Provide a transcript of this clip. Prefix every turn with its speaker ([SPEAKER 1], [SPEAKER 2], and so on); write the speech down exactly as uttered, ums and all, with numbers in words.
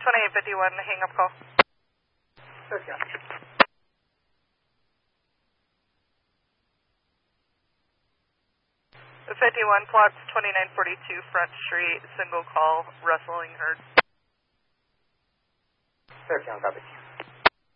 [SPEAKER 1] twenty-eight fifty-one, hang up call.
[SPEAKER 2] Okay.
[SPEAKER 1] fifty-one, plots twenty-nine forty-two, Front Street, single call, rustling herd.
[SPEAKER 2] Okay, copy.